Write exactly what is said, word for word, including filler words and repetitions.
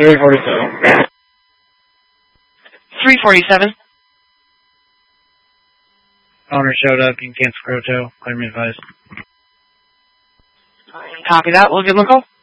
three forty-seven. three forty-seven. Owner showed up. You can cancel Croto. Claim advice. Copy that. We'll give them a call.